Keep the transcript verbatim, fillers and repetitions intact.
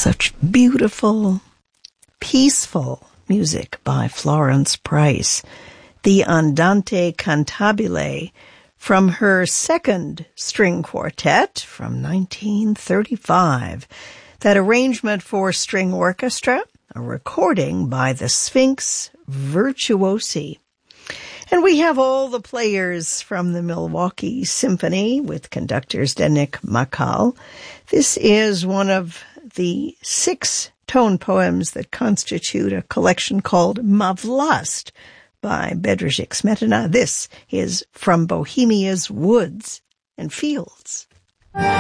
Such beautiful, peaceful music by Florence Price, the Andante Cantabile, from her second string quartet from nineteen thirty-five. That arrangement for string orchestra, a recording by the Sphinx Virtuosi. And we have all the players from the Milwaukee Symphony with conductors Zdeněk Makal. This is one of the six tone poems that constitute a collection called Mavlast by Bedřich Smetana. This is From Bohemia's Woods and Fields.